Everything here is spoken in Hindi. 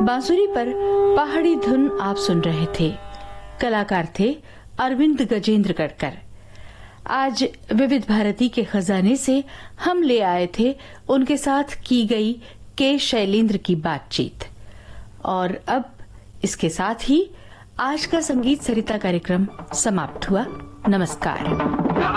बांसुरी पर पहाड़ी धुन आप सुन रहे थे। कलाकार थे अरविंद गजेंद्र गढ़कर। आज विविध भारती के खजाने से हम ले आए थे उनके साथ की गई के शैलेंद्र की बातचीत। और अब इसके साथ ही आज का संगीत सरिता कार्यक्रम समाप्त हुआ। नमस्कार।